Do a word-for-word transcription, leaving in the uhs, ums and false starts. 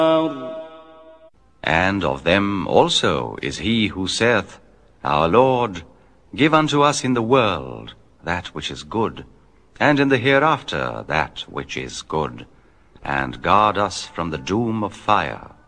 And of them also is he who saith, Our Lord, give unto us in the world that which is good, and in the hereafter that which is good, and guard us from the doom of fire.